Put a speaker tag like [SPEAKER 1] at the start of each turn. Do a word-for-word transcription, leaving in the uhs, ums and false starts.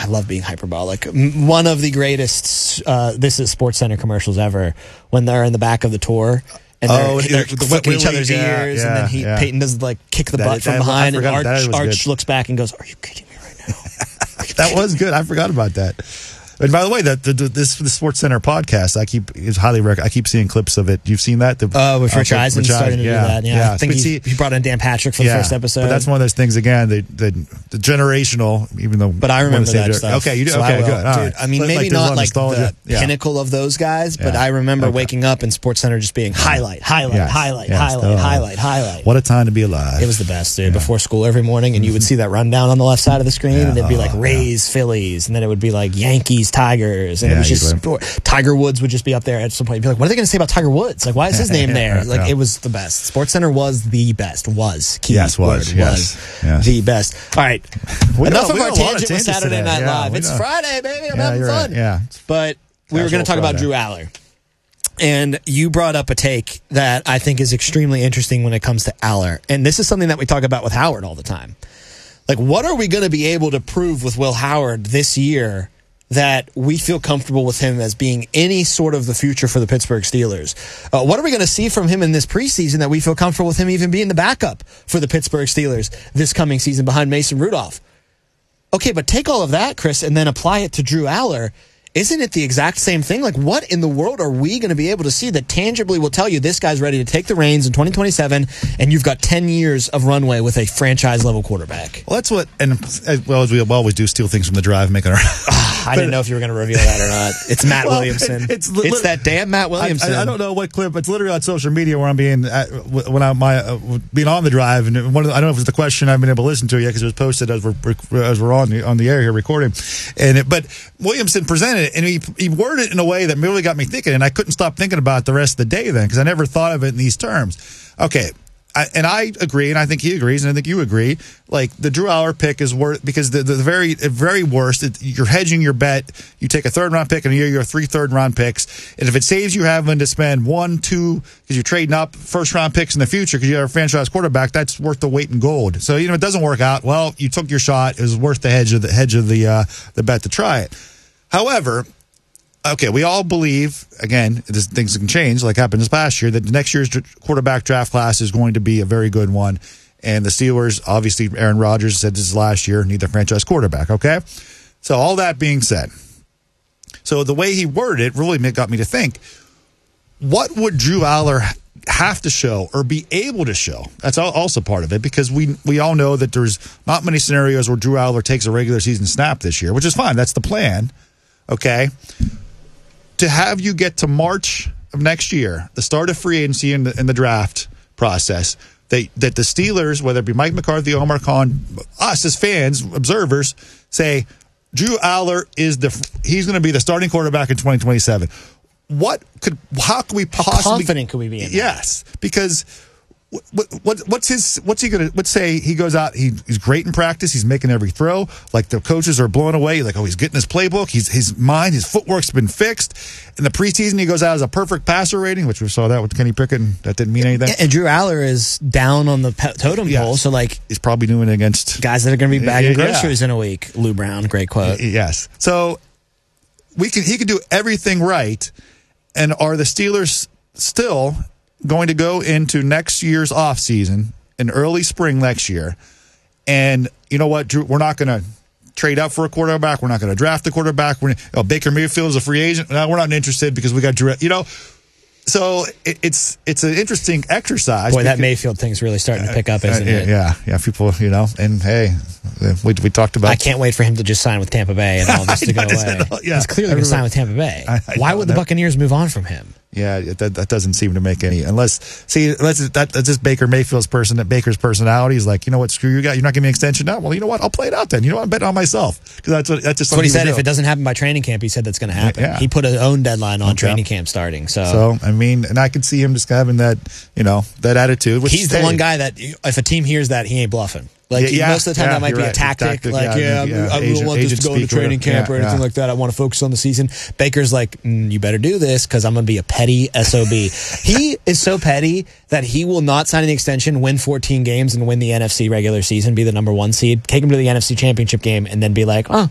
[SPEAKER 1] I love being hyperbolic. One of the greatest uh, This Is Sports Center commercials ever, when they're in the back of the tour. And they're,
[SPEAKER 2] oh,
[SPEAKER 1] they're
[SPEAKER 2] the,
[SPEAKER 1] flicking
[SPEAKER 2] the,
[SPEAKER 1] each other's
[SPEAKER 2] yeah,
[SPEAKER 1] ears,
[SPEAKER 2] yeah,
[SPEAKER 1] and then he
[SPEAKER 2] yeah.
[SPEAKER 1] Peyton does like kick the
[SPEAKER 2] that,
[SPEAKER 1] butt from
[SPEAKER 2] that,
[SPEAKER 1] behind, and
[SPEAKER 2] forgot,
[SPEAKER 1] Arch, Arch
[SPEAKER 2] good.
[SPEAKER 1] looks back and goes, "Are you kidding me right now?"
[SPEAKER 2] That was good. I forgot about that. And by the way, the, the, the this the Sports Center podcast, I keep is highly rec- I keep seeing clips of it. You've seen that? The,
[SPEAKER 1] uh, with Rich
[SPEAKER 2] uh,
[SPEAKER 1] Eisen
[SPEAKER 2] Rich
[SPEAKER 1] starting to
[SPEAKER 2] yeah,
[SPEAKER 1] do that. Yeah,
[SPEAKER 2] yeah.
[SPEAKER 1] I think he, he brought in Dan Patrick for
[SPEAKER 2] yeah,
[SPEAKER 1] the first episode.
[SPEAKER 2] But that's one of those things again. The the, the generational, even though.
[SPEAKER 1] But I remember that
[SPEAKER 2] it,
[SPEAKER 1] stuff.
[SPEAKER 2] Okay, you do.
[SPEAKER 1] So
[SPEAKER 2] okay,
[SPEAKER 1] I
[SPEAKER 2] good. All
[SPEAKER 1] Dude,
[SPEAKER 2] right.
[SPEAKER 1] I mean,
[SPEAKER 2] but
[SPEAKER 1] maybe
[SPEAKER 2] like,
[SPEAKER 1] not like
[SPEAKER 2] nostalgia.
[SPEAKER 1] the
[SPEAKER 2] yeah.
[SPEAKER 1] pinnacle of those guys, but
[SPEAKER 2] Yeah.
[SPEAKER 1] I remember
[SPEAKER 2] okay.
[SPEAKER 1] waking up in Sports Center just being highlight, highlight,
[SPEAKER 2] Yes.
[SPEAKER 1] highlight,
[SPEAKER 2] Yes.
[SPEAKER 1] highlight,
[SPEAKER 2] Oh.
[SPEAKER 1] highlight, highlight.
[SPEAKER 2] What a time to be alive!
[SPEAKER 1] It was the best, dude.
[SPEAKER 2] Yeah.
[SPEAKER 1] Before school every morning, and you would see that rundown on the left side of the screen,
[SPEAKER 2] Yeah.
[SPEAKER 1] and it'd be like
[SPEAKER 2] Oh,
[SPEAKER 1] Rays, Phillies, and then it would be like Yankees, Tigers, and
[SPEAKER 2] Yeah,
[SPEAKER 1] it was just
[SPEAKER 2] usually.
[SPEAKER 1] Tiger Woods would just be up there at some point. You'd be like, what are they going to say about Tiger Woods? Like, why is his name there? Like,
[SPEAKER 2] Yeah.
[SPEAKER 1] it was the best. Sports Center was the best. Was key
[SPEAKER 2] Yes, was,
[SPEAKER 1] word,
[SPEAKER 2] yes,
[SPEAKER 1] was
[SPEAKER 2] yes.
[SPEAKER 1] the best. All right,
[SPEAKER 2] We
[SPEAKER 1] enough
[SPEAKER 2] don't-
[SPEAKER 1] of
[SPEAKER 2] we
[SPEAKER 1] our
[SPEAKER 2] don't want
[SPEAKER 1] tangent with
[SPEAKER 2] tangents
[SPEAKER 1] Saturday
[SPEAKER 2] today.
[SPEAKER 1] Night
[SPEAKER 2] Yeah,
[SPEAKER 1] Live.
[SPEAKER 2] we
[SPEAKER 1] It's
[SPEAKER 2] don't.
[SPEAKER 1] Friday, baby. I'm
[SPEAKER 2] Yeah,
[SPEAKER 1] having
[SPEAKER 2] you're
[SPEAKER 1] fun.
[SPEAKER 2] right. Yeah,
[SPEAKER 1] but we were
[SPEAKER 2] Casual
[SPEAKER 1] going to talk about
[SPEAKER 2] Friday.
[SPEAKER 1] Drew Aller. And you brought up a take that I think is extremely interesting when it comes to Aller. And this is something that we talk about with Howard all the time. Like, what are we going to be able to prove with Will Howard this year that we feel comfortable with him as being any sort of the future for the Pittsburgh Steelers? Uh, what are we going to see from him in this preseason that we feel comfortable with him even being the backup for the Pittsburgh Steelers this coming season behind Mason Rudolph? Okay, but take all of that, Chris, and then apply it to Drew Aller. Isn't it the exact same thing? Like, what in the world are we going to be able to see that tangibly will tell you this guy's ready to take the reins in twenty twenty-seven, and you've got ten years of runway with a franchise-level quarterback?
[SPEAKER 2] Well, that's what, and as well as we always do, steal things from the drive, make it our.
[SPEAKER 1] I didn't know if you were going to reveal that or not. It's Matt
[SPEAKER 2] Well,
[SPEAKER 1] Williamson.
[SPEAKER 2] it-
[SPEAKER 1] It's,
[SPEAKER 2] it's li-
[SPEAKER 1] that damn Matt Williamson.
[SPEAKER 2] I, I, I don't know what clip. It's literally on social media where I'm being uh, when I'm my uh, being on the drive, and one of the, I don't know if it's the question I've been able to listen to yet because it was posted as we're as we're on the on the air here recording, and it, but Williamson presented it and he he worded it in a way that really got me thinking, and I couldn't stop thinking about it the rest of the day then because I never thought of it in these terms. Okay. I, and I agree, and I think he agrees, and I think you agree. Like the Drew Aller pick is worth because the, the very very worst, it, you're hedging your bet. You take a third round pick, and a year you're three third round picks, and if it saves you having to spend one, two, because you're trading up first round picks in the future because you have a franchise quarterback, that's worth the weight in gold. So you know it doesn't work out. Well, you took your shot. It was worth the hedge of the hedge of the uh, the bet to try it. However. Okay, we all believe, again, this, things can change, like happened this past year, that the next year's quarterback draft class is going to be a very good one. And the Steelers, obviously, Aaron Rodgers said this is last year, need their franchise quarterback, okay? So all that being said, so the way he worded it really got me to think, what would Drew Aller have to show or be able to show? That's also part of it because we we all know that there's not many scenarios where Drew Aller takes a regular season snap this year, which is fine. That's the plan, okay? To have you get to March of next year, the start of free agency in the, in the draft process, that, that the Steelers, whether it be Mike McCarthy, Omar Khan, us as fans, observers, say, Drew Aller is the, he's going to be the starting quarterback in twenty twenty-seven. What could, how could we possibly.
[SPEAKER 1] How confident could we be in that?
[SPEAKER 2] Yes, because. What, what what's his what's he gonna let's say he goes out he, he's great in practice, he's making every throw, like the coaches are blown away, like, oh, he's getting his playbook, he's his mind, his footwork's been fixed. In the preseason he goes out as a perfect passer rating, which we saw that with Kenny Pickett, and that didn't mean anything.
[SPEAKER 1] And Drew Aller is down on the totem
[SPEAKER 2] Yes.
[SPEAKER 1] pole, so like
[SPEAKER 2] he's probably doing it against
[SPEAKER 1] guys that are going to be bagging
[SPEAKER 2] Yeah.
[SPEAKER 1] groceries in a week. Lou Brown, great quote.
[SPEAKER 2] Yes. So we can he can do everything right, and are the Steelers still going to go into next year's offseason in early spring next year? And you know what, Drew, we're not going to trade up for a quarterback. We're not going to draft a quarterback. We're, oh, Baker Mayfield is a free agent. No, we're not interested because we got Drew. You know, so it, it's it's an interesting exercise.
[SPEAKER 1] Boy, that
[SPEAKER 2] because,
[SPEAKER 1] Mayfield thing's really starting to pick up, isn't
[SPEAKER 2] uh,
[SPEAKER 1] it?
[SPEAKER 2] Yeah, yeah. People, you know, and hey, we we talked about.
[SPEAKER 1] I can't wait for him to just sign with Tampa Bay and all this to go away.
[SPEAKER 2] Know, yeah.
[SPEAKER 1] He's clearly going to sign with Tampa Bay.
[SPEAKER 2] I, I
[SPEAKER 1] Why
[SPEAKER 2] know,
[SPEAKER 1] would the
[SPEAKER 2] that,
[SPEAKER 1] Buccaneers move on from him?
[SPEAKER 2] Yeah, that, that doesn't seem to make any unless see unless that, that's just Baker Mayfield's person. That Baker's personality is like, you know what, screw you, guy. You're not giving me an extension now. Well, you know what, I'll play it out then. You know what, I'm betting on myself because that's what that's just
[SPEAKER 1] That's what he said.
[SPEAKER 2] Do.
[SPEAKER 1] If it doesn't happen by training camp, he said that's going to happen.
[SPEAKER 2] Yeah.
[SPEAKER 1] He put his own deadline on
[SPEAKER 2] Okay.
[SPEAKER 1] training camp starting. So,
[SPEAKER 2] So I mean, and I could see him just having that, you know, that attitude. Which
[SPEAKER 1] he's the
[SPEAKER 2] hey,
[SPEAKER 1] one guy that if a team hears that, he ain't bluffing. Like
[SPEAKER 2] Yeah, yeah,
[SPEAKER 1] most of the time,
[SPEAKER 2] yeah,
[SPEAKER 1] that might
[SPEAKER 2] you're
[SPEAKER 1] be a
[SPEAKER 2] right.
[SPEAKER 1] tactic.
[SPEAKER 2] Tactic,
[SPEAKER 1] like,
[SPEAKER 2] yeah,
[SPEAKER 1] yeah,
[SPEAKER 2] yeah,
[SPEAKER 1] I, I
[SPEAKER 2] agent-
[SPEAKER 1] don't want this
[SPEAKER 2] agent
[SPEAKER 1] to go into
[SPEAKER 2] speak or
[SPEAKER 1] training
[SPEAKER 2] whatever.
[SPEAKER 1] camp
[SPEAKER 2] Yeah,
[SPEAKER 1] or anything
[SPEAKER 2] yeah.
[SPEAKER 1] like that. I want to focus on the season. Baker's like, mm, you better do this because I'm going to be a petty S O B. He is so petty that he will not sign an extension, win fourteen games, and win the N F C regular season, be the number one seed, take him to the N F C championship game, and then be like, oh,